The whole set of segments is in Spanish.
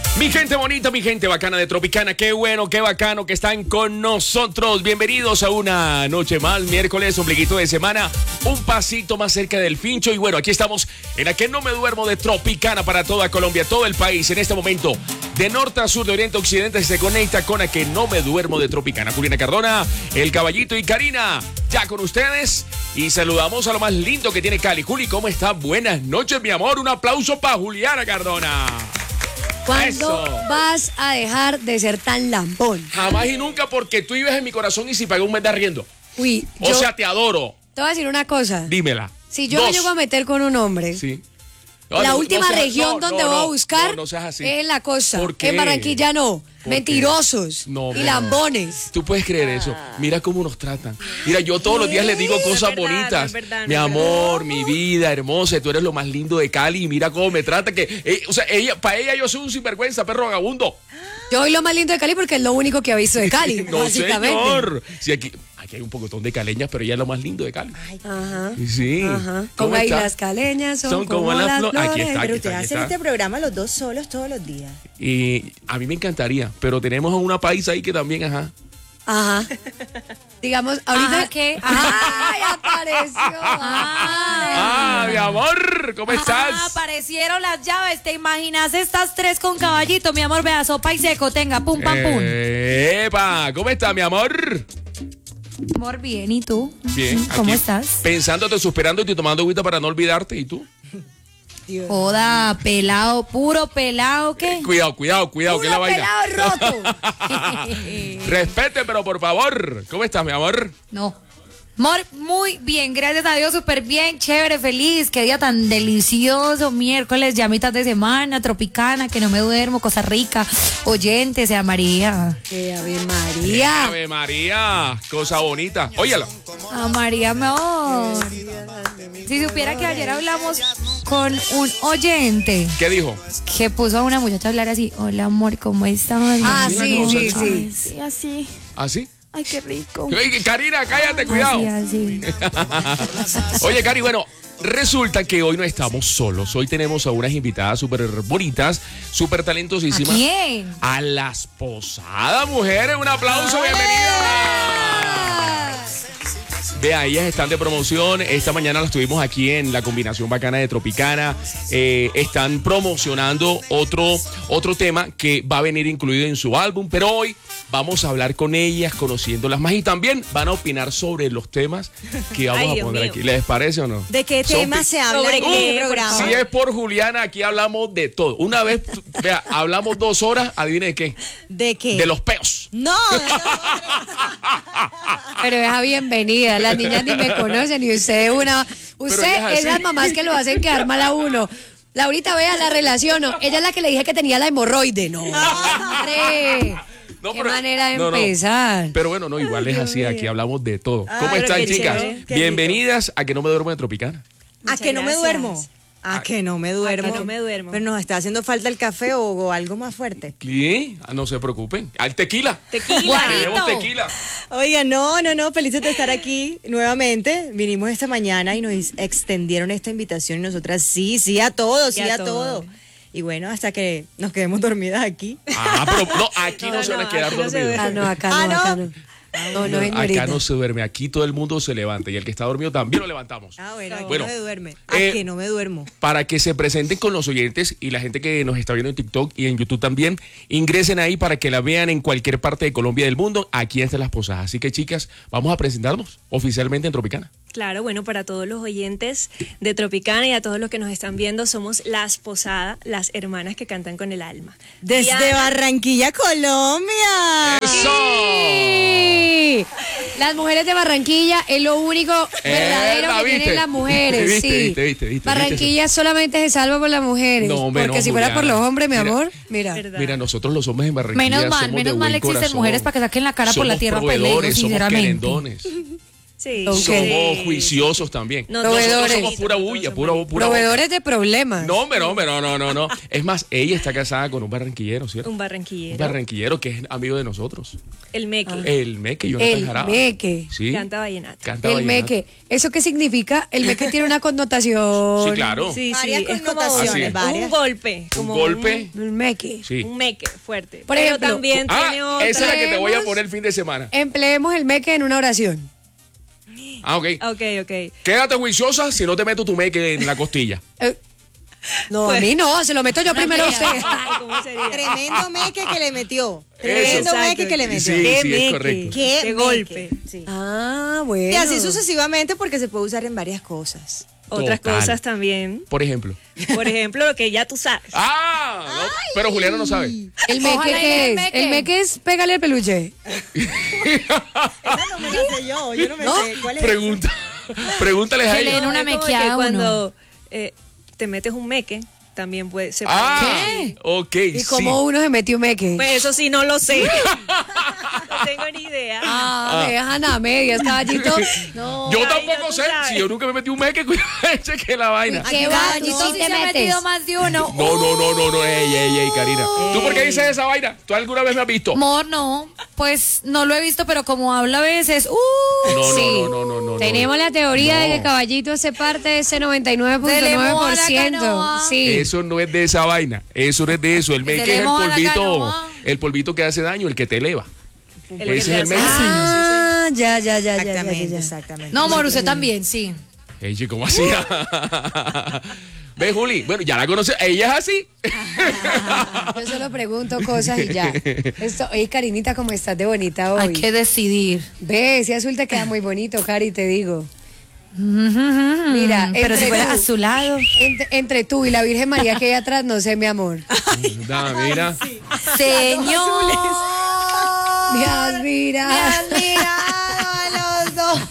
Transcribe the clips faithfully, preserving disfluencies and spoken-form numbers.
Mi gente bonita, mi gente bacana de Tropicana, qué bueno, qué bacano que están con nosotros. Bienvenidos a una noche más, miércoles, ombliguito de semana, un pasito más cerca del fincho. Y bueno, aquí estamos en A Que No Me Duermo de Tropicana para toda Colombia, todo el país. En este momento, de norte a sur, de oriente a occidente, se conecta con A Que No Me Duermo de Tropicana. Juliana Cardona, El Caballito y Karina, ya con ustedes. Y saludamos a lo más lindo que tiene Cali. Juli, ¿cómo está? Buenas noches, mi amor. Un aplauso para Juliana Cardona. ¿Cuándo Eso. vas a dejar de ser tan lambón? Jamás y nunca, porque tú vives en mi corazón y si pagué un mes de arriendo. Uy, O yo sea, te adoro. te voy a decir una cosa. Dímela. Si yo Dos. me llego a meter con un hombre, Sí. No, la no, última no seas- región no, donde no, voy a no, buscar no, no seas así. es en la costa. ¿Por qué? En Barranquilla no. ¿Por Mentirosos qué? No, y no. lambones. Tú puedes creer eso. Mira cómo nos tratan. Mira, yo todos los días les digo cosas es verdad, bonitas. no es verdad, no mi es amor, mi vida hermosa, tú eres lo más lindo de Cali. Y mira cómo me trata. Que, eh, o sea, ella, para ella yo soy un sinvergüenza, perro vagabundo. Yo soy lo más lindo de Cali porque es lo único que ha visto de Cali, No, básicamente. señor. Sí, aquí, aquí hay un pocotón de caleñas, pero ella es lo más lindo de Cali. Ajá. Sí. Ajá. ¿Cómo Como ahí está? las caleñas son, Son como como, las las flo- flores. Aquí está, aquí Pero está, ustedes aquí hacen está. este programa los dos solos todos los días. Y a mí me encantaría, pero tenemos a una paisa ahí que también, ajá. Ajá. Digamos, ahorita Ajá, ¿qué? ¡Ay, apareció! Ah, mi amor, ¿cómo estás? Ah, aparecieron las llaves. ¿Te imaginas estas tres con caballito, mi amor? Vea, sopa y seco, tenga, pum, pam, pum. Epa, ¿cómo estás, mi amor? Amor, bien, ¿y tú? Bien. ¿Cómo aquí estás? Pensándote, superándote y tomando agüita para no olvidarte. ¿Y tú? Joda, pelado, puro pelado, ¿qué? Cuidado, cuidado, cuidado, que es la ¡Puro vaina. pelado roto! Respete, pero por favor. ¿Cómo estás, mi amor? No. Amor, muy bien, gracias a Dios, súper bien, chévere, feliz. Qué día tan delicioso, miércoles, ya mitad de semana, Tropicana, que no me duermo, Costa Rica, oyente, sea María. ¡Qué Ave María! Ave María, cosa bonita. Óyala. A María, mi amor. Si supiera que ayer hablamos con un oyente ¿Qué dijo? que puso a una muchacha a hablar así, hola amor, ¿cómo estás? Ah, Mira sí, cómo sí, se- sí. Sí, así. ¿Así? Ay, qué rico. Ey, Karina, cállate, cuidado. Así, así. Oye, Cari, bueno, resulta que hoy no estamos solos. Hoy tenemos a unas invitadas súper bonitas, súper ¿A talentosísimas. quién? A las Posadas, mujeres. Un aplauso, bienvenidas. Vea, ellas están de promoción. Esta mañana las tuvimos aquí en la combinación bacana de Tropicana. Eh, están promocionando otro, otro tema que va a venir incluido en su álbum, pero hoy vamos a hablar con ellas, conociéndolas más y también van a opinar sobre los temas que vamos Ay, a Dios poner mío. aquí. ¿Les parece o no? ¿De qué Son tema pi- se habla ¿Sobre en qué, este por programa? Si es por Juliana, aquí hablamos de todo. Una vez, vea, hablamos dos horas, adivine de qué. ¿De qué? De los peos. No, no, no, Pero deja bienvenida. Las niñas ni me conocen y usted una. Usted ella es es las así. mamás que lo hacen quedar mal a uno. Laurita, vea, la relaciono. Ella es la que le dije que tenía la hemorroide. No, hombre. No, Qué pero- manera de no, no. empezar. Pero bueno, no, igual es así, aquí hablamos de todo. ¿Cómo pero están, qué chicas? chévere, qué Bienvenidas a Que No Me Duermo de Tropicana. ¿A que no me gracias. duermo? ¿A que no me duermo? ¿A que no me duermo? Pero nos está haciendo falta el café o, o algo más fuerte. ¿Qué? Ah, no se preocupen. Al tequila. Tequila. Tenemos tequila. Oiga, no, no, no, felices de estar aquí nuevamente. Vinimos esta mañana y nos extendieron esta invitación y nosotras sí, sí a todo, sí, Sí a a todo. todo. Y bueno, hasta que nos quedemos dormidas aquí. Ah, pero no, aquí no, No, se van a no, quedar aquí no se dormidos. Ah, no, acá no, Ah, ¿no? acá no. No, no, señorita. Acá no se duerme, aquí todo el mundo se levanta y el que está dormido también lo levantamos. Ah, bueno, aquí Bueno, no se duerme. ¿A eh, que no me duermo? Para que se presenten con los oyentes y la gente que nos está viendo en TikTok y en YouTube también, ingresen ahí para que la vean en cualquier parte de Colombia y del mundo, aquí están las Posadas. Así que, chicas, vamos a presentarnos oficialmente en Tropicana. Claro, bueno, para todos los oyentes de Tropicana y a todos los que nos están viendo, somos Las Posadas, las hermanas que cantan con el alma. Desde Diana- Barranquilla, Colombia. ¡Eso! Sí. Las mujeres de Barranquilla es lo único Eh, verdadero la que viste. tienen las mujeres. Viste, sí. viste, viste, viste, Barranquilla solamente se salva por las mujeres. No, hombre, porque no, si fuera por Juliana. los hombres, mi Mira. amor, mira. ¿Verdad? Mira, nosotros los hombres en Barranquilla Menos mal, somos de menos mal buen existen corazón. mujeres para que saquen la cara por la Somos tierra, pues, le digo proveedores, somos sinceramente. querendones. Sí. Ok. Somos sí. juiciosos también. No, Nosotros Proveedores. somos pura bulla, pura, pura Proveedores de problemas. No, hombre, no, hombre, no, no, no, no. Es más, ella está casada con un barranquillero, ¿cierto? Un Un barranquillero. barranquillero que es amigo de nosotros. El Meque. El Meque, Jonathan El Jaraba. Meque. Sí. Canta vallenato. Canta El vallenato. meque. ¿Eso qué significa? El meque tiene una connotación. Sí, claro. Sí, Varias sí, es como connotaciones, Así es. varias. un golpe. Un Como golpe. El meque. Sí. Un, un meque fuerte. Por Pero ejemplo, también Ah, tiene otra. esa es la que te voy a Traemos- poner el fin de semana. Empleemos el meque en una oración. Ah, ok. Ok, ok. Quédate juiciosa si no te meto tu Meque en la costilla. Eh, no, Pues- a mí no, se lo meto yo primero a usted. ¿Cómo sería? Tremendo meque que le metió. Eso. Tremendo Exacto. meque que le metió. Sí, Qué sí, es meque. correcto. Qué, Qué meque. golpe. Sí. Ah, bueno. Y así sucesivamente porque se puede usar en varias cosas. Otras Total. cosas también. Por ejemplo. Por ejemplo, lo que ya tú sabes. Ah, no, pero Juliana no sabe. ¿El meque Ojalá y qué el es? meque. El meque es pégale el peluche. Esa no me la sé yo, yo no me sé. ¿Cuál es? Pregunta, pregúntales a Que le den ella. una Es como mequeada que a uno. cuando eh, te metes un meque, también puede ser. Ah, ¿Qué? ok, ¿Y sí. cómo uno se metió un meque? Pues eso sí no lo sé. No tengo ni idea. Ah, me dejan a medias, caballito. No. Yo Ay, tampoco ya tú sé, sabes. si yo nunca me metí un Meque, que la vaina. ¿Qué va? ¿Tú Caballito, sí sí te se ha metes? metido más de uno. No, no, no, no, no, ey, ey, ey, Karina. ¿Tú por qué dices esa vaina? ¿Tú alguna vez me has visto? Amor, no. Pues no lo he visto, pero como habla a veces. ¡Uh! No, Sí. no, no, no, no, no. Tenemos la teoría de No. que Caballito hace parte de ese noventa y nueve punto Se le nueve por moja la ciento. canoa. Sí. Eso no es de esa vaina. Eso no es de eso. El Se Meque le es el moja la polvito, canoa. el polvito que hace daño, el que te eleva. El que Ese te es el hace- Meque. Ah, ya, ya, ya, ya, ya, ya, Exactamente, ya. exactamente. No, amor, usted también, sí. Ey, chico, ¿cómo hacía? Ve, Juli, bueno, ya la conoces. Ella es así. Yo solo pregunto cosas y ya. Esto, oye, Karinita, ¿cómo estás de bonita hoy? Hay que decidir. Ve, ese azul te queda muy bonito, Cari, te digo. Mira, Pero si entre fuera tú- a su lado. Entre, entre tú y la Virgen María que hay atrás, no sé, mi amor. Da, mira. Señor. Me has mirado. los dos.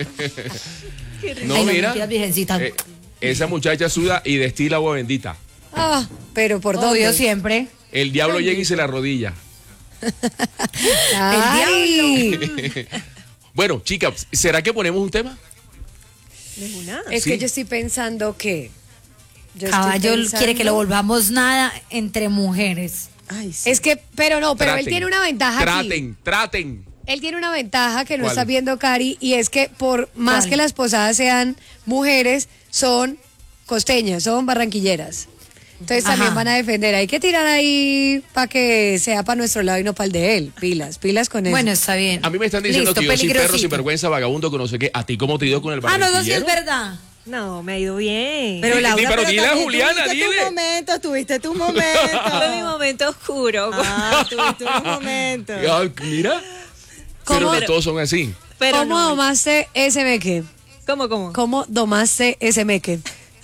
No, Ay, mira. mentiras, virgencita. Eh, esa muchacha suda y destila agua bendita. Ah, pero por dónde. Obvio siempre. El diablo llega y se la arrodilla. Ay, Bueno, chicas, ¿será que ponemos un tema? De una. es Sí. que yo estoy pensando que. yo estoy Caballo pensando- quiere que lo volvamos nada entre mujeres. Ay, sí. Es que, pero no, pero él Traten, tiene una ventaja aquí. Traten, traten. Él tiene una ventaja que no ¿Cuál? está viendo Cari y es que por más ¿Cuál? que las posadas sean mujeres, son costeñas, son barranquilleras. Entonces Ajá. también van a defender. Hay que tirar ahí para que sea para nuestro lado y no para el de él. Pilas, pilas con eso. Bueno, está bien. A mí me están diciendo Listo, que yo soy perro, peligrosito. sinvergüenza, vagabundo, que no sé qué. ¿A ti cómo te dio con el Ah, no, no, sí barranquillero? es verdad. No, me ha ido bien. Pero Laura, Pero dile a también Juliana, tuviste dile. tu momento, tuviste tu momento. Fue mi momento oscuro. Ah, tuviste un momento. Ah, mira. ¿Cómo? Pero no Pero- todos son así. Pero ¿Cómo no. domaste ese meque? ¿Cómo, cómo? ¿Cómo domaste ese meque?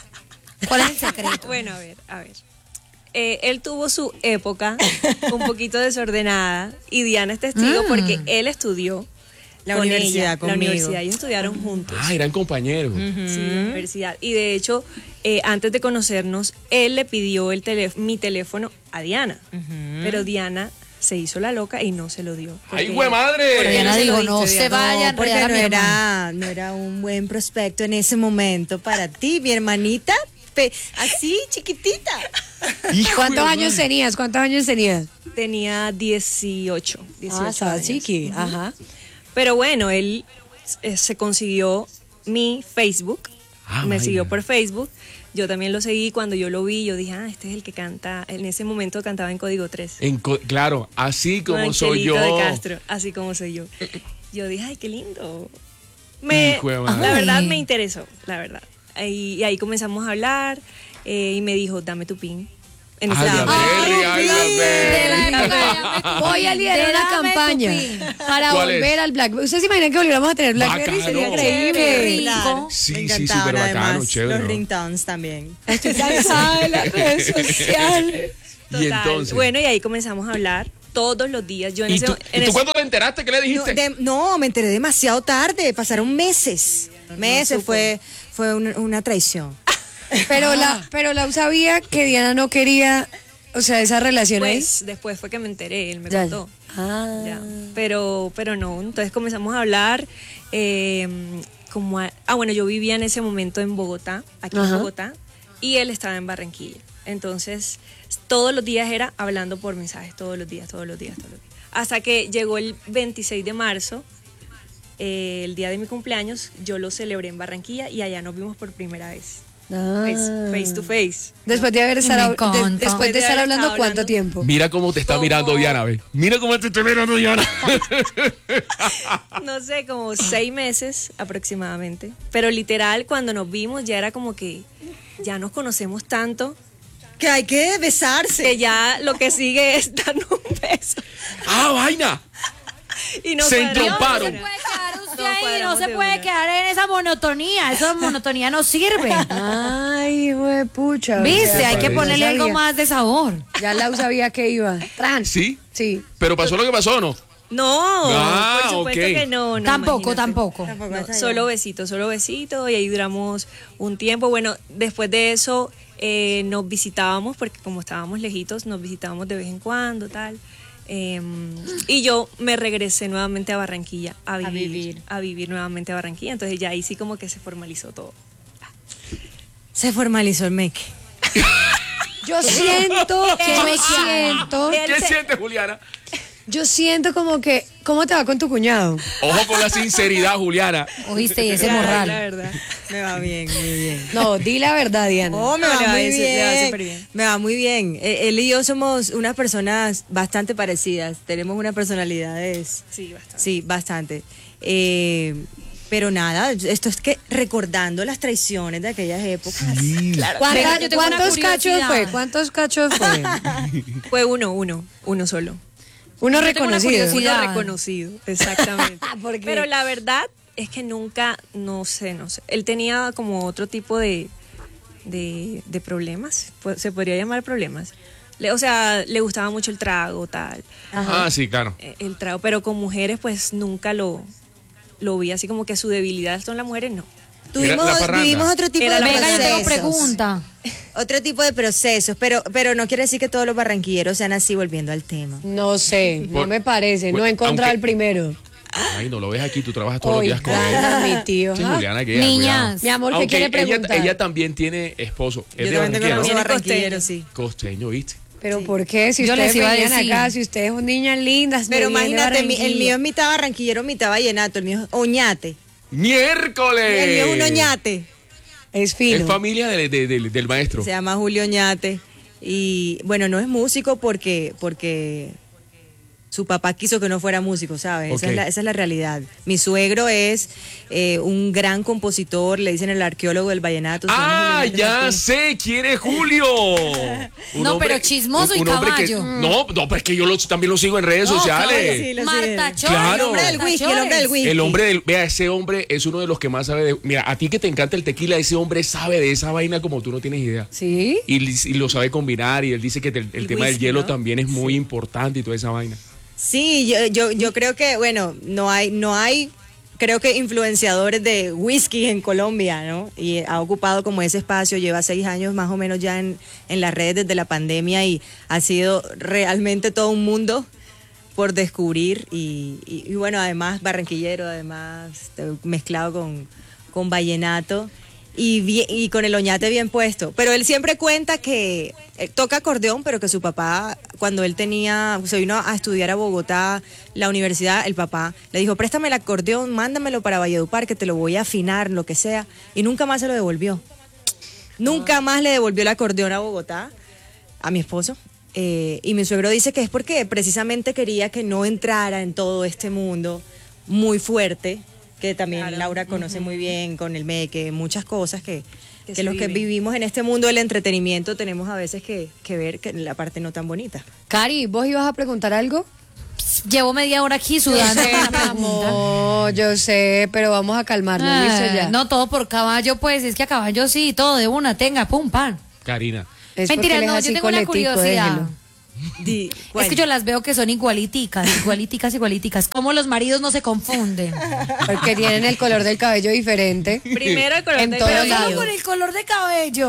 ¿Cuál es el secreto? Bueno, a ver, a ver. Eh, él tuvo su época un poquito desordenada y Diana es testigo porque él estudió La con universidad ella, conmigo. La universidad, ellos estudiaron juntos. Ah, eran compañeros. Sí, la universidad. Y de hecho, eh, antes de conocernos, él le pidió el telé- mi teléfono a Diana. Pero Diana se hizo la loca y no se lo dio. ¡Ay, Porque- güey, madre! porque Diana no se lo dijo, diste, no se Diana. vaya a No, porque enredar a no mi hermano. era, no era un buen prospecto en ese momento para ti, mi hermanita. Pe- así, chiquitita. Hijo ¿Cuántos de años madre. tenías? ¿Cuántos años tenías? Tenía dieciocho. dieciocho Ah, estaba años. chiqui. Ajá. Pero bueno, él eh, se consiguió mi Facebook, Ah, me vaya. siguió por Facebook, yo también lo seguí, cuando yo lo vi, yo dije, ah, este es el que canta, en ese momento cantaba en Código tres. En co- claro, así como Con soy Angelito yo. de Castro, así como soy yo. Yo dije, ay, qué lindo. Me, Hijo de madre. la verdad Ay. me interesó, la verdad. Ahí- y ahí comenzamos a hablar eh, y me dijo, dame tu pin. En ese Ay, tiempo. Berry, ay, la De la Berry. época de Dame tu Voy a pin, liderar de una Dame tu campaña pin. para ¿Cuál es? volver al Blackberry. ¿Ustedes se imaginan que volviéramos a tener Blackberry? Bacano. Sería Qué increíble. rico. Sí, Me sí, encantaban, súper bacano, además, chévere, Los ¿no? ringtones también. Estoy cansada de las redes sociales. Y Total. entonces. Bueno, y ahí comenzamos a hablar todos los días. Yo en ¿Y ese, tú, en ¿y tú ese- cuándo te enteraste? ¿Qué le No, dijiste? de- no, me enteré demasiado tarde, pasaron meses. Meses, fue, fue una, una traición. Pero la, pero la sabía que Diana no quería O sea, esa relación ahí. Pues después fue que me enteré, él me Ya. contó. Ah. Ya. Pero, pero no, entonces comenzamos a hablar. eh, como a- ah, bueno, yo vivía en ese momento en Bogotá, aquí Ajá. en Bogotá, y él estaba en Barranquilla. Entonces, todos los días era hablando por mensajes, todos los días, todos los días, todos los días. Hasta que llegó el veintiséis de marzo, eh, el día de mi cumpleaños, yo lo celebré en Barranquilla y allá nos vimos por primera vez. Ah. Face, face to face. Después de haber estar, Me hab- de- encanta. después de Después de estar haber hablando, estado ¿cuánto hablando. tiempo? Mira cómo te está ¿Cómo? mirando Diana, ve. Mira cómo te está mirando Diana. No sé, como seis meses aproximadamente. Pero literal, cuando nos vimos ya era como que ya nos conocemos tanto Que hay que besarse. que ya lo que sigue es darnos un beso. ¡Ah, vaina! Y nos Se cuadramos entromparon. de No una. se puede quedar usted Nos ahí, no cuadramos se de puede una. quedar en esa monotonía, esa monotonía no sirve. Ay, hijo de pucha. o Viste, sea, hay que parece. ponerle ya algo sabía. más de sabor. Ya Lau sabía que iba. Tran. ¿Sí? Sí. Pero pasó lo que pasó, ¿no? No, Ah, por supuesto ok. que no. no, Tampoco, imagínate. tampoco. Tampoco No, hasta allá. solo besito, solo besito y ahí duramos un tiempo. Bueno, después de eso eh, nos visitábamos porque como estábamos lejitos, nos visitábamos de vez en cuando, tal. Eh, y yo me regresé nuevamente a Barranquilla a vivir, vivir. a vivir nuevamente a Barranquilla. Entonces ya ahí sí como que se formalizó todo. Se formalizó el meque. Yo siento que Yo me siento- siento. ¿Qué se- sientes, Juliana? Yo siento como que. ¿Cómo te va con tu cuñado? Ojo con la sinceridad, Juliana. Oíste, y ese La- morral. La verdad. Me va bien, muy bien. No, di la verdad, Diana. Oh, me No, va le va muy bien, le va bien. súper bien. Me va muy bien. Eh, Él y yo somos unas personas bastante parecidas. Tenemos unas personalidades. Sí, bastante. Sí, bastante. Eh, pero nada, esto es que recordando las traiciones de aquellas épocas. ¿Cuánta- Venga, yo tengo una ¿Cuántos cachos curiosidad. fue? ¿Cuántos cachos fue? Fue uno, uno, uno solo. Uno Yo tengo una reconocido. curiosidad. Uno reconocido, exactamente. ¿Por qué? Pero la verdad es que nunca, no sé, no sé. Él tenía como otro tipo de, de, de problemas, pues, se podría llamar problemas. Le- o sea, le gustaba mucho el trago, tal. Ah, sí, claro. eh, El trago, pero con mujeres pues nunca lo, lo vi así como que su debilidad son las mujeres, no. Tuvimos, la parranda. vivimos otro tipo Era de la Venga, yo tengo procesos. pregunta. Otro tipo de procesos, pero, pero no quiere decir que todos los barranquilleros sean así, volviendo al tema. No sé, no Por- me parece. No Bueno, he encontrado aunque- el primero. Ay, no lo ves aquí, tú trabajas todos los Oiga, días con él. mi tío. Sí, ¿ah? Juliana, que Niñas. Mi amor, ¿qué Aunque quiere ella, preguntar? ella también tiene esposo. Es Yo de también tengo Barranquilla, un amigo ¿no? barranquillero, sí. Costeño, ¿viste? Pero ¿por qué? Si Yo ustedes les iba a venían decir. acá, si ustedes son niñas lindas. Pero me viene imagínate, mi- el Barranquilla. mío es mitad barranquillero, mitad vallenato, el mío es oñate. ¡Miércoles! El mío es un oñate. Es fino. Es familia de- de- de- del maestro. Se llama Julio Oñate. Y bueno, no es músico porque, porque su papá quiso que no fuera músico, ¿sabes? Esa, Ok. es la, esa es la realidad. Mi suegro es eh, un gran compositor, le dicen el arqueólogo del vallenato. se llama Ah, Julio Oñate ya Martínez. sé quién es Julio. Un No, pero chismoso y hombre que- caballo. no, no, pues que yo lo- también lo sigo en redes No, sociales. sí, lo Marta sé. Chores. Claro. El hombre del whisky, el hombre del whisky. El hombre del, vea, ese hombre es uno de los que más sabe de. Mira, a ti que te encanta el tequila, ese hombre sabe de esa vaina como tú no tienes idea. ¿Sí? Y, y lo sabe combinar y él dice que el, el El tema del whisky, hielo ¿no? también es muy importante y toda esa vaina. Sí, yo, yo, yo creo que, bueno, no hay, no hay, creo que influenciadores de whisky en Colombia, ¿no? Y ha ocupado como ese espacio, lleva seis años más o menos ya en, en las redes desde la pandemia y ha sido realmente todo un mundo por descubrir y, y- y bueno, además barranquillero, además este, mezclado con, con vallenato. Y, bien- y con el oñate bien puesto. Pero él siempre cuenta que eh, toca acordeón, pero que su papá, cuando él tenía, se vino a estudiar a Bogotá, la universidad, el papá le dijo, préstame el acordeón, mándamelo para Valledupar, que te lo voy a afinar, lo que sea. Y nunca más se lo devolvió. Nunca más le devolvió el acordeón a Bogotá, a mi esposo. Eh, y mi suegro dice que es porque precisamente quería que no entrara en todo este mundo muy fuerte, que también Claro. Laura conoce muy bien con el meque, muchas cosas que, Que que se los que viven. vivimos en este mundo del entretenimiento tenemos a veces que, que ver que la parte no tan bonita. Cari, ¿vos ibas a preguntar algo? Llevo media hora aquí sudando. Yo sé, con la mi pregunta. amor, yo sé, pero vamos a calmarnos, ¿listo Ah, ya? no, todo por caballo, pues. Es que a caballo sí, todo de una, tenga, pum, pan. Karina. Es Mentira, porque él es no, así yo tengo una coletico, curiosidad. déjelo. Di, Es que yo las veo que son igualiticas, igualiticas, igualiticas. Como los maridos no se confunden. Porque tienen el color del cabello diferente. Primero el color En del todos Pero cabello. lados. solo por el color de cabello.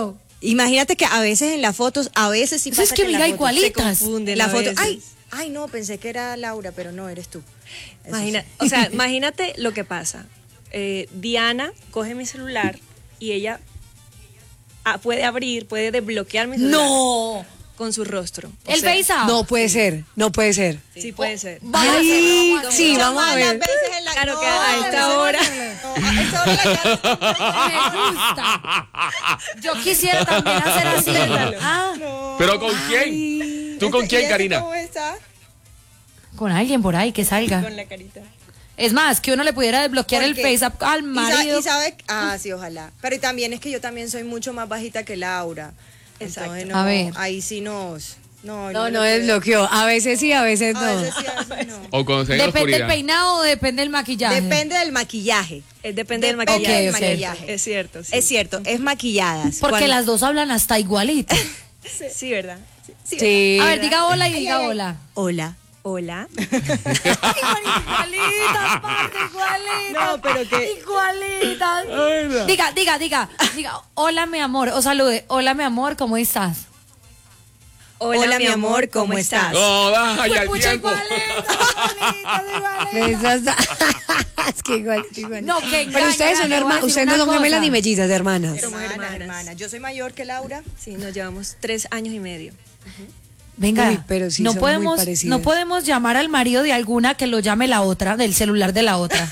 Imagínate que a veces en las fotos, a veces sí Pues pasa es que, en las amiga, fotos igualitas. se confunden la a foto. veces. Ay, ay, no, pensé que era Laura, pero no, eres tú. Eso Imagina, sí. o sea, imagínate lo que pasa. Eh, Diana coge mi celular y ella ah, puede abrir, puede desbloquear mi celular No. con su rostro. O El sea, face out. No puede ser, no puede ser. Sí puede ser. Vamos a Ay, hacerlo, sí, vamos a Más ver. las veces en la- Claro que No, a esta hora. no, a esta hora la- Me gusta. Yo quisiera también hacer así. Ah, ¿Pero con quién? ¿Tú con ¿Y quién, ese Karina? ¿Cómo está? con alguien por ahí que salga. Con la carita. Es más, que uno le pudiera desbloquear el Porque- face up al y sa- marido. Y sabe, ah, sí, ojalá. Pero también es que yo también soy mucho más bajita que Laura. Exacto. Entonces, no, A ver. ahí sí nos... No, yo No, me no lo quedo. desbloqueó. A veces sí, a veces A no. veces sí, a veces no. O cuando se en la Depende del oscuridad. peinado o depende del maquillaje. Depende del maquillaje. Eh, depende del Depende maquillaje. del Ok, ok. maquillaje. Es cierto, sí. Es cierto, es maquilladas. Porque Cuando- las dos hablan hasta igualito. Sí, sí, ¿verdad? Sí, sí, Sí. A ver, diga hola y diga hola. Hola. Hola. Igualitas, parce, igualitas. No, pero que- Igualitas. Ay, no. Diga, diga, diga. Diga, hola, mi amor. O salude. Hola, mi amor, ¿cómo estás? Hola, mi amor, ¿cómo estás? No, vaya al Pucha, tiempo. igualitas, igualitas, igualitas. Esas- es que igual, igual. No, que Pero ustedes son engañan, le voy a hermanas, decir ustedes no una son gemelas cosa. ni mellizas, hermanas. Somos Hermana, hermanas. hermana. Yo soy mayor que Laura. Sí, nos llevamos tres años y medio. Venga, Uy, pero sí no son muy podemos, parecidas. no podemos llamar al marido de alguna que lo llame la otra, del celular de la otra.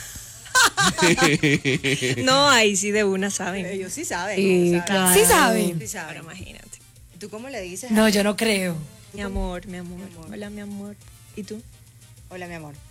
No, ahí sí de una saben. Ellos sí saben. Sí, saben. claro. ¿Sí saben? Sí Pero saben. imagínate. ¿Tú cómo le dices? No, yo no creo. Mi amor, mi amor. Hola, mi amor. ¿Y tú? Hola, mi amor.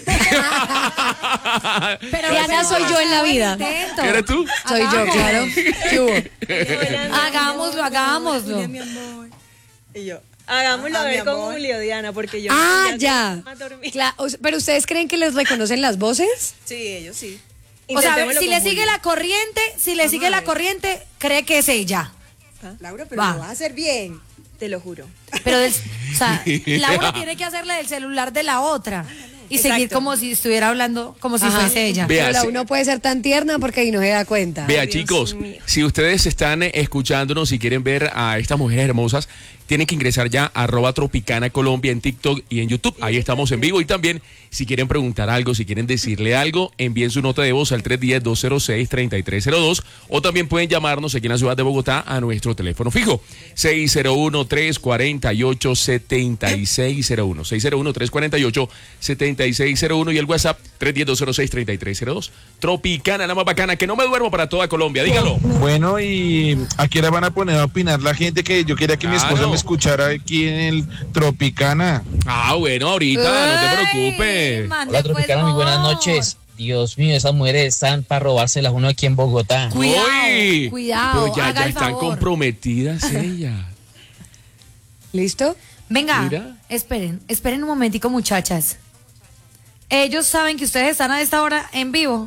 Pero Diana soy yo en la vida. Intento. ¿Eres tú? Soy yo, claro. ¿Qué hubo? Hagámoslo, hagámoslo. Y yo. Hagámoslo Ah, a mi ver con amor. Julio, Diana, porque yo. Ah, no ya. más dormir. Cla- o sea, pero ustedes creen que les reconocen las voces? Sí, ellos sí. O sea, Intentémoslo si con le sigue Julio. la corriente, si le sigue la corriente, cree que es ella. Laura, pero Va. lo vas a hacer bien. Te lo juro. Pero, del, o sea, Laura tiene que hacerle del celular de la otra y seguir Exacto. como si estuviera hablando, como si Ajá. fuese ella. Vea, Pero la sí. uno puede ser tan tierna porque ahí no se da cuenta. Vea, Dios chicos, mío. si ustedes están eh, escuchándonos y quieren ver a estas mujeres hermosas, tienen que ingresar ya a arroba Tropicana Colombia en TikTok y en YouTube. Ahí estamos en vivo. Y también, si quieren preguntar algo, si quieren decirle algo, envíen su nota de voz al tres uno cero, dos cero seis, tres tres cero dos o también pueden llamarnos aquí en la ciudad de Bogotá a nuestro teléfono fijo seis cero uno, tres cuatro ocho, siete seis cero uno seis cero uno, tres cuatro ocho, siete seis cero uno y el WhatsApp tres uno cero, dos cero seis, tres tres cero dos. Tropicana, la más bacana, que no me duermo para toda Colombia, dígalo. Bueno, y aquí la van a poner a opinar la gente que yo quería que mi esposa Claro. me escuchara aquí en el Tropicana. Ah, bueno, ahorita, no te Ay, preocupes. mande, Hola pues, Tropicana, muy buenas amor. noches. Dios mío, esas mujeres están para robárselas uno aquí en Bogotá. Cuidado, Uy, cuidado, pero ya, haga ya el están favor. comprometidas ellas. ¿Listo? Venga, Mira. esperen, esperen un momentico, muchachas. Ellos saben que ustedes están a esta hora en vivo.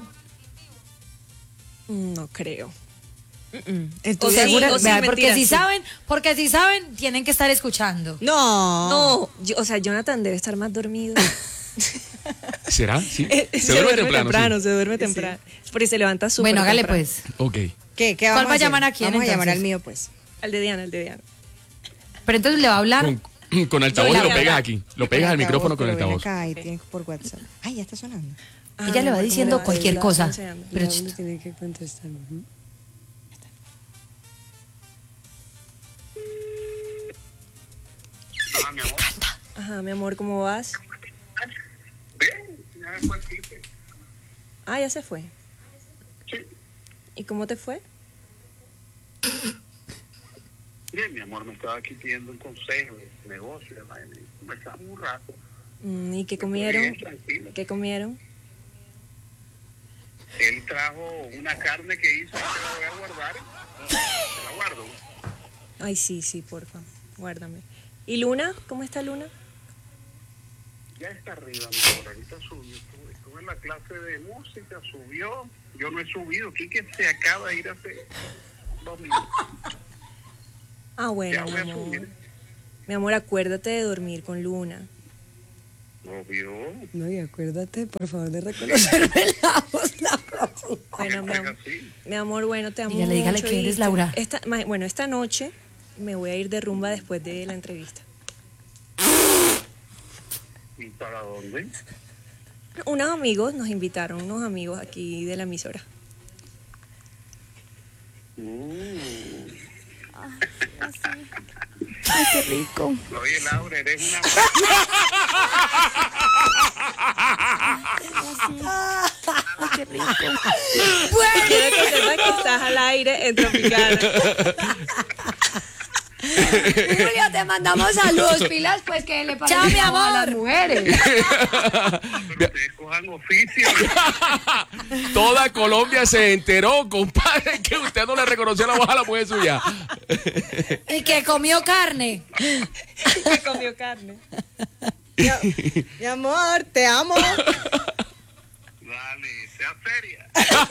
No creo. Entonces, sí, ¿Segura? o sí, Vea, porque mentira, si sí. saben, porque si saben, tienen que estar escuchando. No. No, yo- o sea, Jonathan debe estar más dormido. ¿Será? Sí. Eh, Se, duerme temprano. sí. se duerme temprano. Porque se levanta súper Bueno, hágale temprano. pues. Ok. ¿Qué? ¿Qué ¿Cuál vamos va a hacer? llamar a quién, Vamos a llamar entonces? al mío, pues. Al de Diana, al de Diana. Pero entonces le va a hablar. Con, con altavoz Yo y lo la- pegas aquí. Lo pegas al micrófono con Pero ven altavoz. acá y tienes por WhatsApp. Ay, ya está sonando. Ella le va Ah, diciendo ¿cómo le va? cualquier Le va cosa. aconseando. Pero La ch- uno tiene que contestar. Ujú. Ajá, mi amor, ¿cómo vas? Bien, ya fue aquí, pues. Ah, ya se fue. Sí. ¿Y cómo te fue? Bien, mi amor, me estaba aquí pidiendo un consejo de negocio, de vaina, y conversamos un rato. Mm, ¿Y qué comieron? Bien, tranquilo. ¿Qué comieron? Él trajo una carne que hizo, que la voy a guardar. Se la guardo. Ay, sí, sí, porfa. Guárdame. ¿Y Luna? ¿Cómo está Luna? Ya está arriba, mi amor, ahorita subió. Estuve, estuve en la clase de música, subió. Yo no he subido, Quique se acaba de ir hace dos minutos. Ah, bueno, Ya mi voy a amor. subir. Mi amor, acuérdate de dormir con Luna. Obvio. No, y acuérdate, por favor, de reconocerme la voz la próxima. Bueno, mi, am- mi amor, bueno, te amo Dígale, dígale mucho que y eres te- Laura. Esta, ma- bueno, esta noche me voy a ir de rumba después de la entrevista. ¿Y para dónde? Unos amigos nos invitaron, unos amigos aquí de la emisora. Ay, qué rico. Oye, Laura, eres una... Ay, qué rico. Quiero que sepas que estás al aire en Tropicana. Julia, te mandamos saludos, pilas, pues que le parece Chao, mi a las amor. mujeres. Pero ustedes cojan oficio. Toda Colombia se enteró, compadre, que usted no le reconoció la voz a la mujer suya. Y que comió carne. Que comió carne. Mi, mi amor, te amo. Dale, sea seria.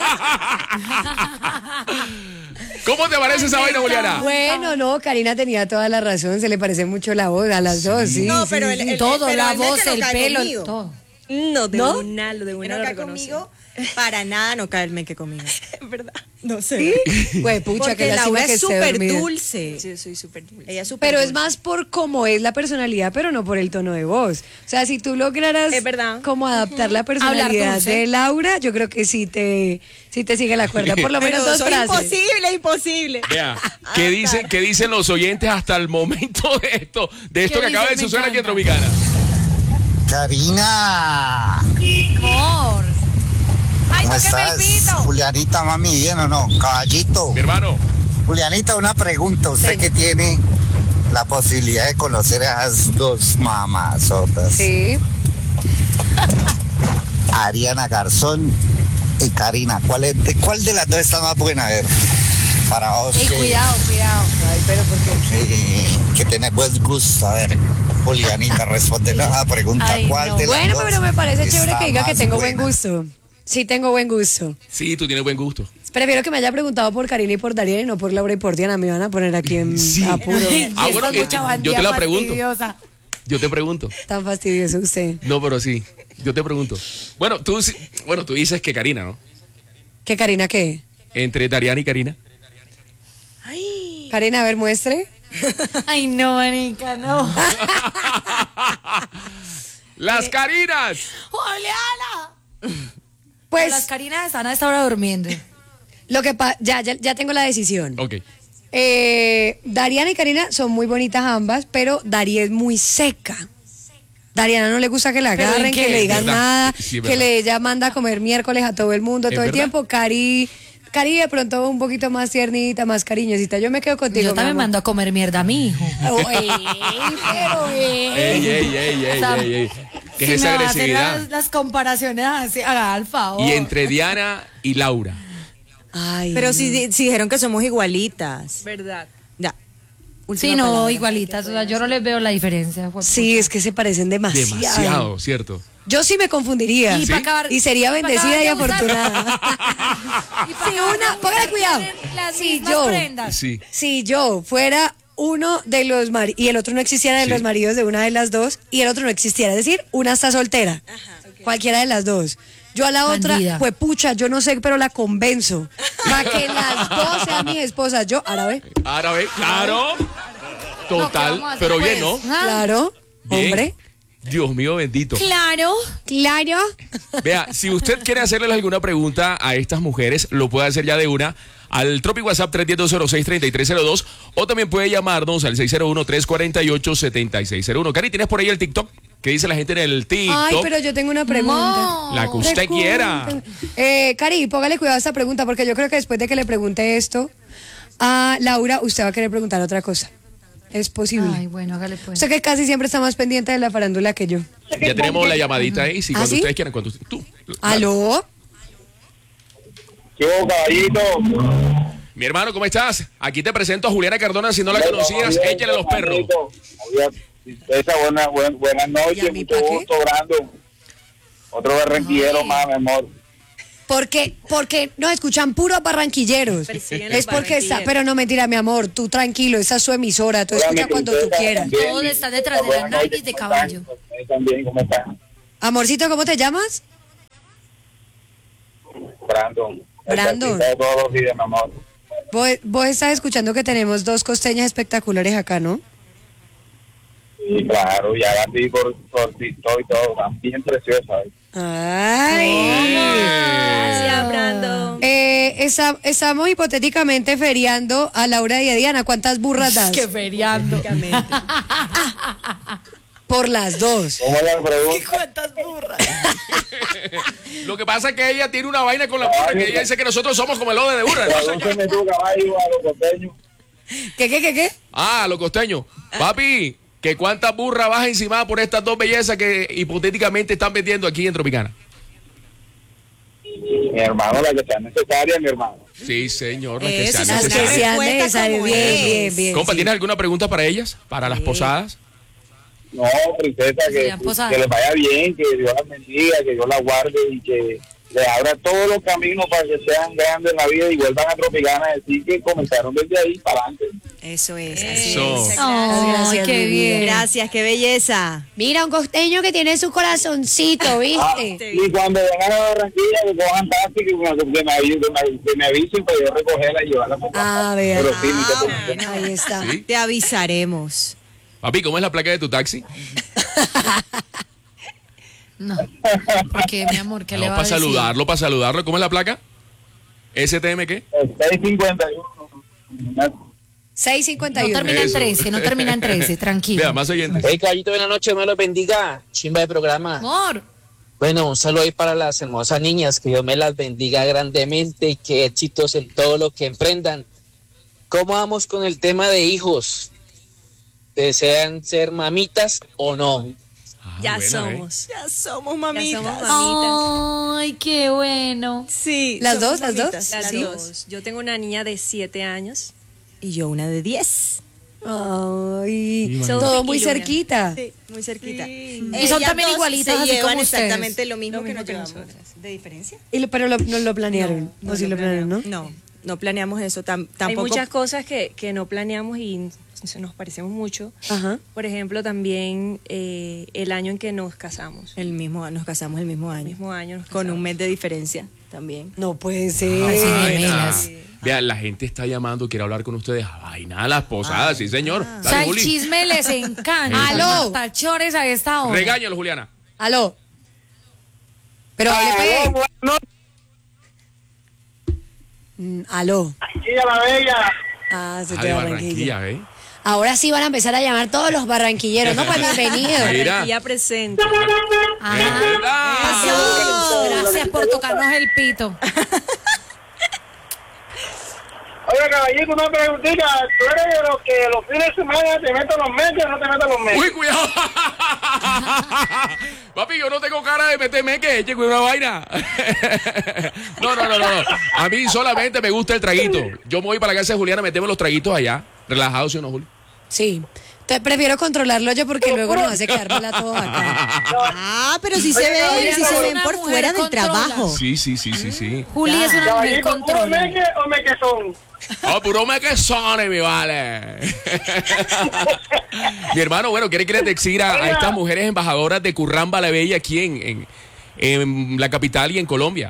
¿Cómo te parece esa vaina, Juliana? Bueno, no, Karina tenía toda la razón, se le parece mucho la voz a las dos, sí. No, sí, pero sí. el- el- Todo, pero la él es voz, que no el cae pelo, conmigo. todo. No, de ¿No? una, lo de Que una no lo cae reconoce. conmigo, para nada no cae el men que conmigo. Es verdad. No sé. Güey, pucha, Porque que lástima Laura que es esté súper dormida. dulce. Yo soy súper dulce. Ella es súper Pero es dulce. más por cómo es la personalidad, pero no por el tono de voz. O sea, si tú lograras Es verdad. como adaptar la personalidad dulce. de Laura, yo creo que sí te, sí te sigue la cuerda. Por lo menos Pero dos soy frases. imposible, imposible. Vea, ¿qué dicen, ¿qué dicen los oyentes hasta el momento de esto, de esto ¿Qué que acaba de dicen? Me suceder aquí en encanta. Tropicana? Karina, Amor. Ay, ¿cómo tóqueme el estás? pito. Julianita, mami, ¿bien o no? Caballito. Mi hermano, Julianita, una pregunta. Usted que tiene la posibilidad de conocer a esas dos mamazotas, Sí. Ariana Garzón y Karina, ¿cuál, es, de, ¿cuál de las dos está más buena? A ver, para vos. Ey, que- cuidado, cuidado. Ay, pero ¿por qué? eh, que tenés buen gusto. A ver, Julianita, responde la pregunta. Ay, ¿Cuál no. de las Bueno, dos pero me parece chévere está que diga que más tengo buen buena? gusto. Sí, tengo buen gusto. sí, tú tienes buen gusto. Prefiero que me haya preguntado por Karina y por Dariel y no por Laura y por Diana. Me van a poner aquí en Sí. apuro. Ay, Ah, esta bueno, que mucha yo bandida te la pregunto. fastidiosa. Yo te pregunto. Tan fastidioso usted. No, pero sí, yo te pregunto. Bueno, tú, sí- bueno, tú dices que Karina, ¿no? ¿Qué Karina qué? Entre Dariana y Karina. Karina, a ver, muestre. Ay, no, manica, no. ¡Las Karinas! ¡Juliana! Pues Las Karinas están a esta hora durmiendo. lo que pasa, ya, ya, ya tengo la decisión. Ok. Eh, Dariana y Karina son muy bonitas ambas, pero Dari es muy seca. Dariana no le gusta que la ¿Pero en agarren, qué? que le digan ¿Verdad? nada, Sí, es que verdad. le ella manda a comer miércoles a todo el mundo ¿Es todo el verdad? tiempo. Cari, Cari de pronto un poquito más tiernita, más cariñosita. Yo me quedo contigo. Yo mi también amor. mando a comer mierda a mi hijo. Oh, ey, pero ey. ¡Ey, ey, ey, ey, O sea, ey, ey! ¿Qué si es esa me va a hacer agresividad? Las, las comparaciones así, haga al favor. Y entre Diana y Laura. Ay, Pero no. si, di- si dijeron que somos igualitas. ¿Verdad? Ya. Sí, Última no, palabra. igualitas. O sea, yo no les veo la diferencia. fue Sí, puta. es que se parecen demasiado. Demasiado, ¿cierto? Yo sí me confundiría. Y ¿Sí? pa' acabar- Y sería y pa' bendecida y acabar de usar- afortunada. Y para Si cada una, una póngale cuidado. tienen las Si mismas yo, prendas. Sí. si yo fuera uno de los maridos y el otro no existiera de Sí. los maridos de una de las dos y el otro no existiera, es decir, una está soltera, cualquiera de las dos. Yo a la Bandida. otra, pues pucha, yo no sé, pero la convenzo para que las dos sean mis esposas. Yo, árabe, Árabe, claro. Total, vamos a hacer, pero bien, pues? ¿no? Ah. claro, Bien. hombre, Dios mío bendito. Claro. claro. Vea, si usted quiere hacerle alguna pregunta a estas mujeres, lo puede hacer ya de una al Tropic WhatsApp tres uno cero, dos cero seis, tres tres cero dos o también puede llamarnos al seis cero uno, tres cuatro ocho, siete seis cero uno. Cari, ¿tienes por ahí el TikTok? ¿Qué dice la gente en el TikTok? Ay, pero yo tengo una pregunta. No. La que usted quiera. Eh, Cari, póngale cuidado a esta pregunta porque yo creo que después de que le pregunte esto a Laura, usted va a querer preguntar otra cosa. Es posible. Ay, bueno, hágale pues. Usted que casi siempre está más pendiente de la farándula que yo. Ya tenemos la llamadita ahí, si ¿Ah, cuando sí? ustedes quieran, cuando tú. ¿Aló? ¿Qué hubo, caballito? Mi hermano, ¿cómo estás? Aquí te presento a Juliana Cardona, si no la conocías, échale a los perros. Esa buena, buen- buenas ¿Y noches, a mí mucho pa' qué? gusto, Brando. Otro barranquillero más, mi amor. Porque, porque nos escuchan puros barranquilleros. Persiguen los Es porque está, barranquilleros. pero no mentira, mi amor, tú tranquilo, esa es su emisora, tú escucha cuando tú quieras. Todos están detrás de la nariz de caballo. También, ¿cómo están? Amorcito, ¿cómo te llamas? Brandon. Brandon. De todos los días, mi amor. Vos, vos estás escuchando que tenemos dos costeñas espectaculares acá, ¿no? Sí, claro, ya así por, por TikTok y todo, están bien preciosas. Ay. Gracias, Brandon. Eh, esa- estamos hipotéticamente feriando a Laura y a Diana. ¿Cuántas burras das? Que feriando. Por las dos. ¿Cómo la pregunta? ¿Cuántas burras? Lo que pasa es que ella tiene una vaina con la burra, que ella dice que nosotros somos como el ode de burra. Entonces, Tradúceme tú, caballo, a los costeños. ¿Qué, qué, qué, qué? ah, los costeños. Papi, ¿que cuántas burras vas encima por estas dos bellezas que hipotéticamente están vendiendo aquí en Tropicana? Mi hermano, la que sea necesaria, mi hermano. Sí, señor, las que Eso, sean Las Las que necesarias. sean respuesta necesarias. como Bien, es. bien, bien. Compa, sí. ¿tienes alguna pregunta para ellas? ¿Para las posadas? No, princesa, que, Serían posadas. que les vaya bien, que Dios las bendiga, que Dios las guarde y que les abra todos los caminos para que sean grandes en la vida y vuelvan a Tropicana a decir que comenzaron desde ahí para adelante. Eso es, así Eso. es. Ay, Gracias, qué mi bien. Gracias, qué belleza. Mira, un costeño que tiene su corazoncito, Ah, ¿viste? y cuando vengan a Barranquilla, que cojan taxi, que, que, me, que, me, avisen, que, me, que me avisen para yo recogerla y llevarla para Ah, acá. vea. Pero sí, ni te Ah, preocupes. bueno. Ahí está. Sí. Te avisaremos. Papi, ¿cómo es la placa de tu taxi? No. Porque, mi amor, ¿qué No, le va a para decir? saludarlo, para saludarlo. ¿Cómo es la placa? ¿S T M qué? seis cincuenta y uno. seis cincuenta y No uno. termina en Eso. trece, no termina en trece, tranquilo. Vea, más oyentes. Hey, caballito, buenas noches, me los bendiga. Chimba de programa. Amor. Bueno, un saludo ahí para las hermosas niñas, que Dios me las bendiga grandemente y que éxitos en todo lo que emprendan. ¿Cómo vamos con el tema de hijos? ¿Desean ser mamitas o no? Ah, Ya buena, ¿eh? somos. Ya somos Ya mamitas. somos mamitas. Ay, qué bueno. Sí. ¿Las somos dos, las dos? mamitas. Las Sí. dos. Yo tengo una niña de siete años. Y yo una de diez. Ay, Sophie todo y muy Luna. cerquita. Sí, muy cerquita. Sí. Y son Ellas también dos igualitas, se así llevan como ustedes. exactamente lo mismo Lo que mismo nos que llevamos. nosotras. ¿De diferencia? Y lo- pero lo- no lo planearon. No, sí lo planearon, ¿no? No, no planeamos eso. Tam- Hay tampoco. muchas cosas que, que no planeamos y se nos parecemos mucho. Ajá. Por ejemplo, también eh, el año en que nos casamos. El mismo, nos casamos el mismo El año. mismo año nos Con un casamos. mes de diferencia también. No puede ser. Ay, sí, Ay, gemelas. nada. Vea, la gente está llamando, quiere hablar con ustedes. Ay, nada, las posadas, sí, señor. O Dale, sea, el Juli. chisme les encanta. Aló. Tachores a esta hora. Regáñalo, Juliana. Aló. Pero hable pues. Mm, aló. Barranquilla la Bella. Ah, se Ah, te de va Barranquilla, Barranquilla. ¿eh? Ahora sí van a empezar a llamar todos los barranquilleros, ¿no? Pues bienvenidos. Mira. Barranquilla presente. Ah, Es verdad. eso. Gracias por tocarnos el pito. Oye, caballito, una preguntita. ¿Tú eres de los que los fines de semana te meten los meses o no te meten los meses? Uy, cuidado. Papi, yo no tengo cara de meterme que eche con una vaina. No, no, no, no, no. A mí solamente me gusta el traguito. Yo me voy para la casa de Juliana, metemos los traguitos allá. Relajados, ¿sí o no, Juli? Sí. Entonces prefiero controlarlo yo porque luego nos hace quedármela todo acá. Ah, pero sí se ven, Julia, sí es se ven una por mujer fuera del controla. trabajo. Sí, sí, sí, sí, sí. Juli es una mujer ¿puro controla. meque o mequezón? Oh, puro me que son, mi vale. Mi hermano, bueno, quiere que les decir a, a estas mujeres embajadoras de Curramba la Bella aquí en, en, en la capital y en Colombia.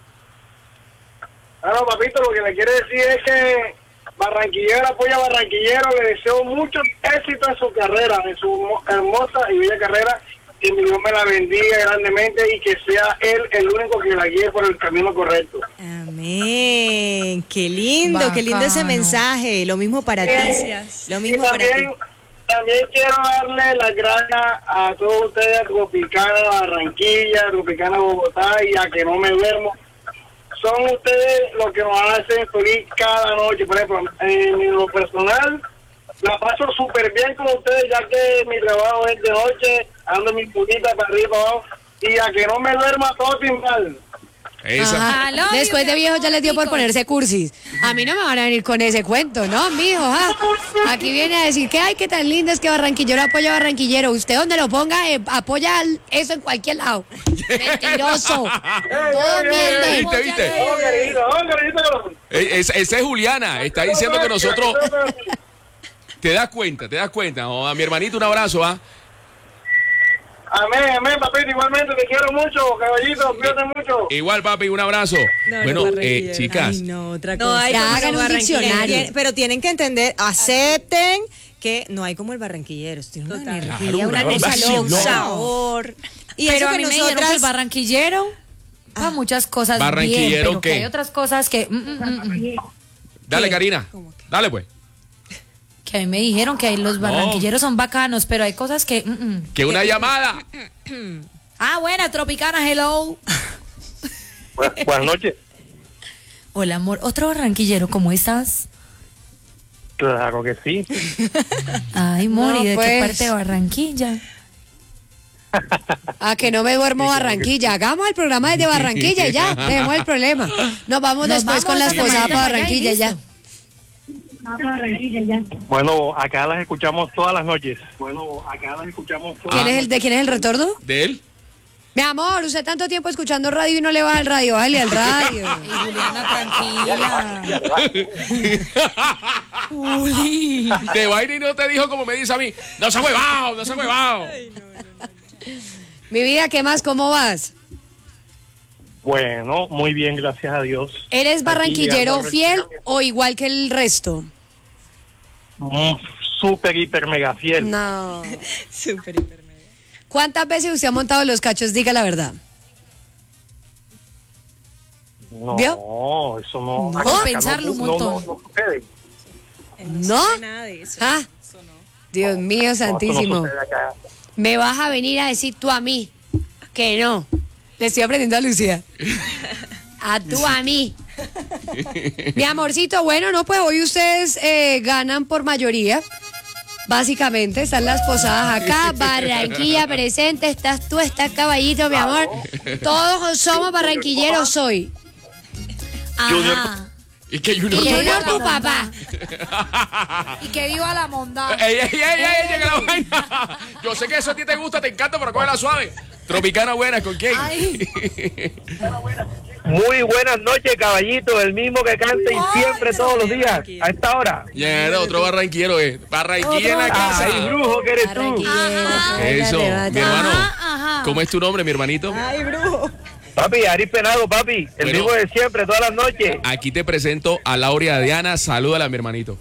Ah, no, papito, lo que le quiero decir es que Barranquillero apoya a Barranquillero, le deseo mucho éxito en su carrera, en su hermosa y bella carrera, y mi Dios me la bendiga grandemente y que sea él el único que la guíe por el camino correcto. Amén. Qué lindo, qué lindo ese Bacano. mensaje. Lo mismo para ti. Gracias. Lo Y mismo para ti. también, también quiero darle las gracias a todos ustedes, Tropicana Barranquilla, Tropicana Bogotá y a que no me duermo. Son ustedes los que nos hacen feliz cada noche. Por ejemplo, en lo personal, la paso súper bien con ustedes, ya que mi trabajo es de noche, ando mis putitas para arriba y para abajo, y a que no me duerma todo timbal. Esa. Ajá. Aló, Después de viejo ya les dio por chicos. ponerse cursis. A mí no me van a venir con ese cuento, ¿no, mijo? ah. Aquí viene a decir que ay, qué tan lindo es que Barranquillero apoya a Barranquillero. Usted donde lo ponga, eh, apoya al- eso en cualquier lado. Mentiroso. Todo miente. ¿Viste, viste? Oh, querido, oh, querido. Eh, Esa esa es Juliana. Está diciendo que nosotros... Te das cuenta, te das cuenta. Oh, a mi hermanito un abrazo, ¿ah? Amén, amén, papito, igualmente, te quiero mucho, caballito, cuídate mucho. Igual, papi, un abrazo. No, bueno, no, eh, Barranquilla. chicas. Ay, no, otra No cosa. hay Ya como hagan los un barranquilleros. diccionario. Tien- pero tienen que entender, acepten que no hay como el barranquillero. Tiene una Total. energía, Claro, una una cosa vacilón. loca. Sabor. Y pero eso a que mí me dijeron que nosotras... el barranquillero para muchas cosas ¿Barranquillero bien, pero qué? que hay otras cosas que mm, mm, mm, mm, Dale, ¿Qué? Karina. Dale, pues. que a mí me dijeron que los barranquilleros son bacanos, pero hay cosas que mm, mm. Que una llamada. Ah, buena, Tropicana, hello. Bu- Buenas noches. Hola, amor. Otro barranquillero, ¿cómo estás? Claro que sí. Ay, amor, No, ¿y de pues. qué parte de Barranquilla? A que no me duermo Barranquilla. Hagamos el programa desde Barranquilla y ya, dejemos el problema. Nos vamos Nos después vamos con las hasta posadas mañana para para allá y Barranquilla ya. listo. Bueno, acá las escuchamos todas las noches. Bueno, acá las escuchamos todas ¿Quién es el, ¿De quién es el retorno? ¿De él? Mi amor, usted tanto tiempo escuchando radio y no le va al radio, vale al radio. Y Juliana, tranquila. Juli. De vaina y no te dijo como me dice a mí. No se ha huevado, no se ha huevado. Mi vida, ¿qué más? ¿Cómo vas? Bueno, muy bien, gracias a Dios. ¿Eres Aquí barranquillero llegando a fiel restaurante. o igual que el resto? Mm, Súper, hiper, mega fiel. No. Súper, hiper, mega. ¿Cuántas veces usted ha montado los cachos? Diga la verdad. No, ¿Vio? eso no. No, acá pensarlo un no, no, montón. no, no sucede. Él no, ¿No? sabe nada de eso. ¿Ah? Dios mío No, eso no santísimo. sucede acá. Me vas a venir a decir tú a mí que no. Le estoy aprendiendo a Lucía. A tú a mí. Mi amorcito, bueno, no, pues hoy ustedes eh, ganan por mayoría. Básicamente, están las posadas acá, Barranquilla presente, estás tú, estás Caballito, mi amor. Todos somos barranquilleros hoy. Ajá. Y que Y Junior. Junior tu papá. Y que viva la mondad. Ey, ey, ey, ey, llega la vaina. Yo sé que eso a ti te gusta, te encanta, pero cógela suave. Tropicana buena, ¿con quién? Muy buenas noches, caballito, el mismo que canta y siempre todos los días, a esta hora. Ya, otro barranquillero, eh. Barranquilla en la casa. Ay, brujo que eres tú. Barranquillero. Eso, mi hermano. Ajá, ajá. ¿Cómo es tu nombre, mi hermanito? Ay, brujo. Papi, Ari Penado, papi, el Bueno. mismo de siempre, todas las noches. Aquí te presento a Laura Diana. Salúdala, mi hermanito.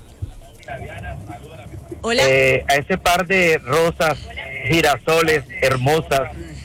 Hola. Eh, a ese par de rosas, girasoles hermosas,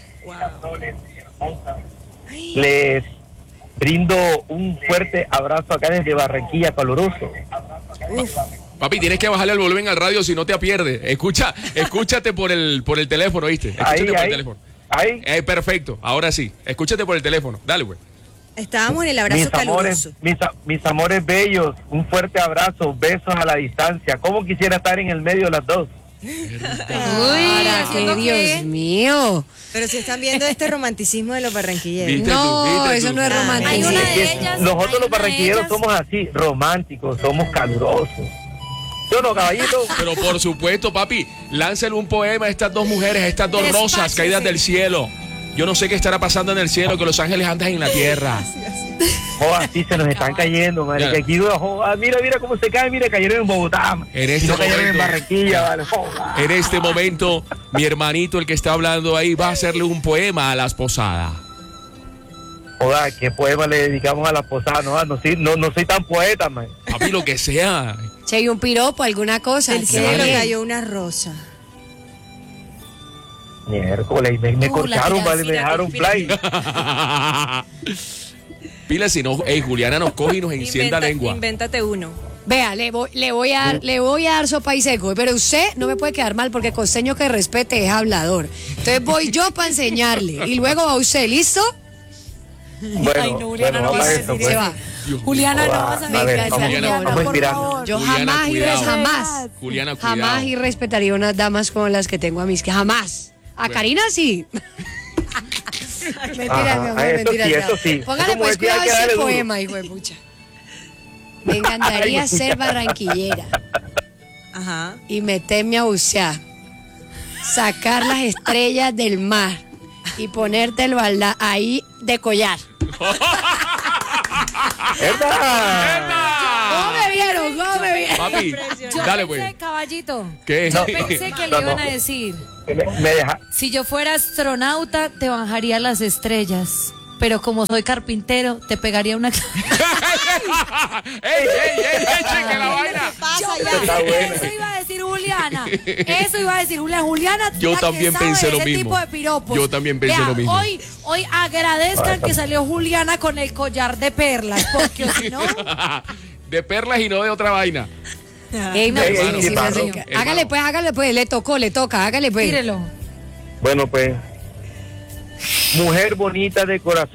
les brindo un fuerte abrazo acá desde Barranquilla, caluroso. Papi, tienes que bajarle el volumen al radio si no te pierdes. Escucha, escúchate por el por el teléfono, ¿viste? Escúchate Ahí, por ahí, el teléfono. ahí. Eh, perfecto, ahora sí. Escúchate por el teléfono. Dale, güey. Estábamos en el abrazo Mis amores, caluroso. mis, a- mis amores bellos, un fuerte abrazo, besos a la distancia. ¿Cómo quisiera estar en el medio de las dos? Uy, Para ¿haciendo que qué? Dios mío. Pero si están viendo este romanticismo de los barranquilleros. ¿Viste No, tú? ¿Viste eso tú? no es Ah, romántico. hay una Es de que ellas, nosotros hay los una de barranquilleros ellas. somos así, románticos, somos calurosos. ¿Yo no, caballito? Pero por supuesto, papi, láncale un poema a estas dos mujeres, a estas dos Despáchese. rosas caídas del cielo. Yo no sé qué estará pasando en el cielo, que los ángeles andan en la tierra. Oh, así se nos están cayendo, madre. Ya. Que aquí, oh, ah, mira, mira cómo se caen, mira, cayeron en Bogotá. En y este no cayeron en momento. Barranquilla, vale. Oh, ah. En este momento, mi hermanito, el que está hablando ahí, va a hacerle un poema a las posadas. Joda, ¿qué poema le dedicamos a la posada? No, no, soy, no, no soy tan poeta, man. Papi, lo que sea. Che, y un piropo, alguna cosa. Del Qué cielo bien. cayó una rosa. Miércoles, me, me Uh, cortaron, la vale, me tira, dejaron tira, play. Pila, si no, ey, Juliana nos coge y nos encienda Inventa- lengua. Invéntate uno. Vea, le voy, le voy a dar, le voy a dar sopa y seco, pero usted no me puede quedar mal porque costeño que respete es hablador. Entonces voy yo para enseñarle y luego va usted, ¿listo? Bueno, Ay, no, Juliana, bueno, no vamos a vas a eso, Se pues. va. Juliana, no Joda, vas a a ver. ver, Venga, vamos, Juliana, vamos por inspirando. favor. Yo Juliana, jamás y cuidado. jamás, Juliana, cuidado. jamás y respetaría unas damas como las que tengo a mis que jamás. A Karina sí. Mentira, Ajá, mi amor, eso mentira. sí, ya. eso sí. Póngale Esa pues mujer tiene cuidado que a darle ese duro. poema, hijo de pucha. Me encantaría ser barranquillera Ajá. y meterme a bucear, sacar las estrellas del mar y ponerte el balda ahí de collar. ¿Verdad? ¿Cómo me vieron? ¿Cómo me vieron? Papi, Yo dale pensé, pues. caballito, ¿Qué? yo pensé que le No, iban no. a decir, Me, me deja. si yo fuera astronauta, te bajaría las estrellas. Pero como soy carpintero, te pegaría una... ¡Ey, ey, ey, ey, cheque la vaina! Yo Pasa pensé ya. que eso iba a decir Juliana. Eso iba a decir Juliana. Juliana, Yo la que también sabe pensé de lo ese mismo. tipo de piropos. Yo también pensé Vea, lo mismo. Hoy, hoy agradezcan que salió Juliana con el collar de perlas, porque si no... De perlas y no de otra vaina. Ey, no, Ey, sí, ey, sí, sí, hermano. sí. Hágale pues, hágale pues, le tocó, le toca, hágale pues. Tírelo. Bueno, pues, mujer bonita de corazón.